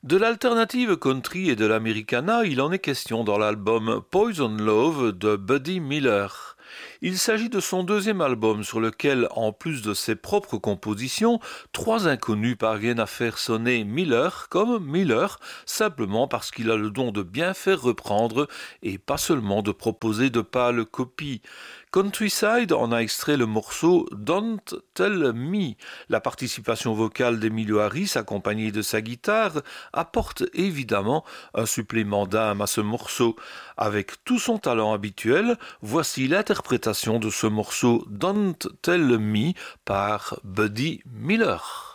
De l'alternative country et de l'americana, il en est question dans l'album Poison Love de Buddy Miller. Il s'agit de son deuxième album sur lequel, en plus de ses propres compositions, trois inconnus parviennent à faire sonner Miller comme Miller, simplement parce qu'il a le don de bien faire reprendre et pas seulement de proposer de pâles copies. Countryside en a extrait le morceau Don't Tell Me. La participation vocale d'Emilio Harris, accompagnée de sa guitare, apporte évidemment un supplément d'âme à ce morceau. Avec tout son talent habituel, voici l'interprétation de ce morceau Don't Tell Me par Buddy Miller.